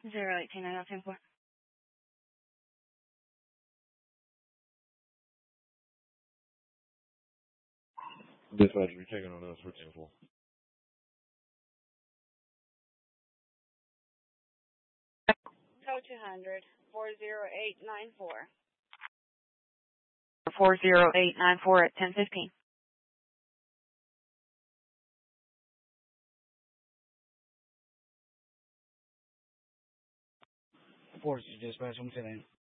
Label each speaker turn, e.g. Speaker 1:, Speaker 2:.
Speaker 1: 0189004.
Speaker 2: Dispatch, you're taking on us for 10-4.
Speaker 1: 200 40894. 40894 at 10:15.
Speaker 3: 4 dispatch, I'm 10.